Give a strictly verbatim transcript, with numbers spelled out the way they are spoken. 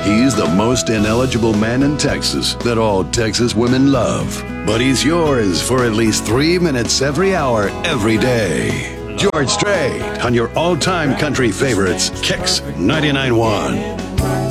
He's the most ineligible man in Texas that all Texas women love. But he's yours for at least three minutes every hour, every day. George Strait on your all-time country favorites, Kicks ninety-nine point one.